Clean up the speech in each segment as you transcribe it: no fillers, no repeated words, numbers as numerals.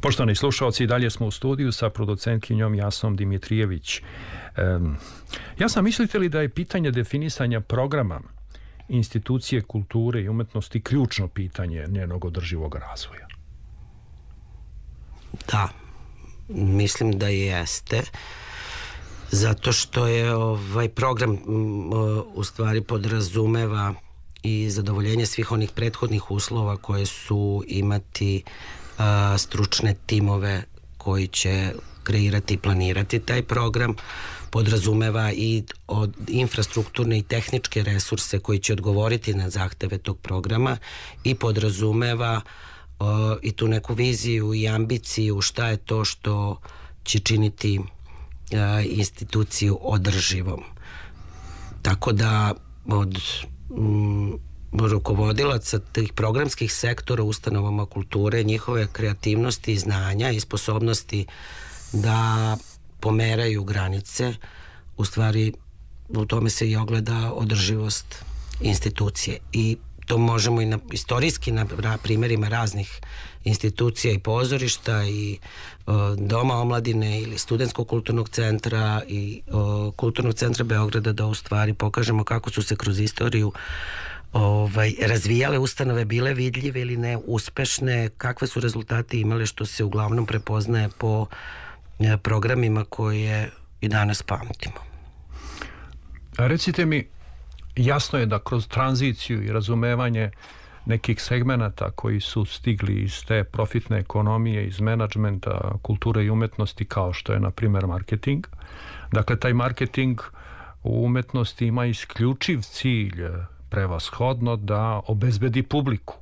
Poštovani slušalci, dalje smo u studiju sa producentkinjom Jasnom Dimitrijević. Jasna, mislite li da je pitanje definisanja programa institucije kulture i umetnosti ključno pitanje njenog održivog razvoja? Da, mislim da jeste, zato što je ovaj program u stvari podrazumeva i zadovoljenje svih onih prethodnih uslova koje su imati stručne timove koji će kreirati i planirati taj program, podrazumeva i od infrastrukturne i tehničke resurse koji će odgovoriti na zahteve tog programa i podrazumeva i tu neku viziju i ambiciju šta je to što će činiti instituciju održivom. Tako da od rukovodilaca tih programskih sektora ustanovama kulture, njihove kreativnosti, znanja i sposobnosti da pomeraju granice, u stvari u tome se i ogleda održivost institucije. I to možemo i istorijski na primjerima raznih institucija i pozorišta i Doma omladine ili Studentskog kulturnog centra i Kulturnog centra Beograda, da u stvari pokažemo kako su se kroz istoriju razvijale ustanove, bile vidljive ili ne, uspešne, kakve su rezultate imale, što se uglavnom prepoznaje po programima koje i danas pamtimo. Recite mi, jasno je da kroz tranziciju i razumevanje nekih segmenata koji su stigli iz te profitne ekonomije, iz menadžmenta, kulture i umetnosti, kao što je, na primjer, marketing. Dakle, taj marketing u umetnosti ima isključiv cilj, prevashodno, da obezbedi publiku.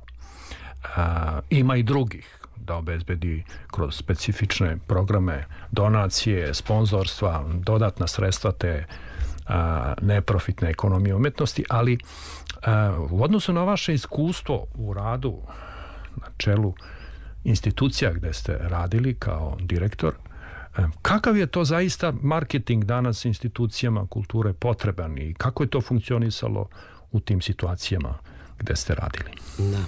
Ima i drugih, da obezbedi kroz specifične programe, donacije, sponzorstva, dodatna sredstva te neprofitne ekonomije umetnosti, ali u odnosu na vaše iskustvo u radu na čelu institucija gde ste radili kao direktor, kakav je to zaista marketing danas institucijama kulture potreban i kako je to funkcionisalo u tim situacijama gde ste radili? Da.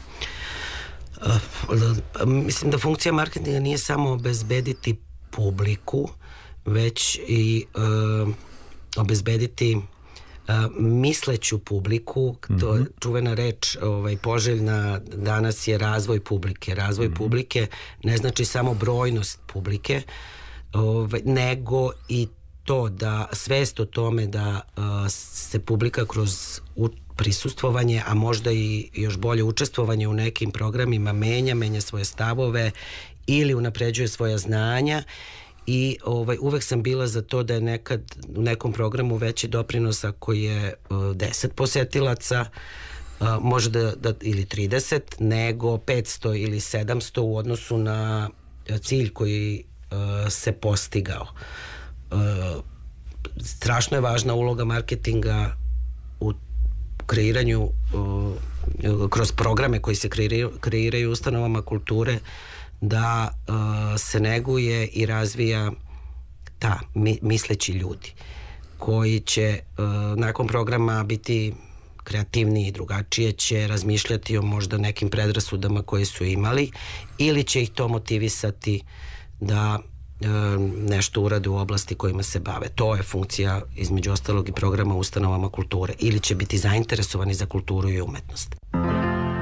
Mislim da funkcija marketinga nije samo obezbediti publiku, već i obezbediti misleću publiku. To je čuvena reč, poželjna danas je razvoj publike. Razvoj publike ne znači samo brojnost publike, nego i to da svest o tome da se publika kroz prisustvovanje, a možda i još bolje učestvovanje u nekim programima menja svoje stavove ili unapređuje svoja znanja. I uvek sam bila za to da je nekad u nekom programu veći doprinos ako je 10 posetilaca, možda ili 30, nego 500 ili 700 u odnosu na cilj koji se postigao. Strašno je važna uloga marketinga u kreiranju, kroz programe koji se kreiraju ustanovama kulture, da se neguje i razvija misleći ljudi koji će nakon programa biti kreativniji i drugačije, će razmišljati o možda nekim predrasudama koje su imali ili će ih to motivisati da nešto urade u oblasti kojima se bave. To je funkcija, između ostalog, i programa ustanovama kulture, ili će biti zainteresovani za kulturu i umetnost.